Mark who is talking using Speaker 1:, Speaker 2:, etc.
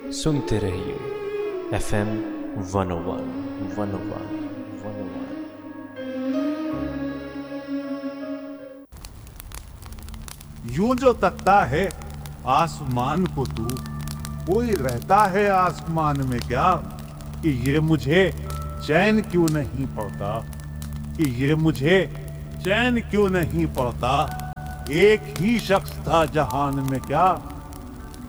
Speaker 1: सुनते रहिए FM 101।
Speaker 2: यूं जो तकता है आसमान को तू, कोई रहता है आसमान में क्या, कि ये मुझे चैन क्यों नहीं पड़ता, कि ये मुझे चैन क्यों नहीं पड़ता। एक ही शख्स था जहान में क्या,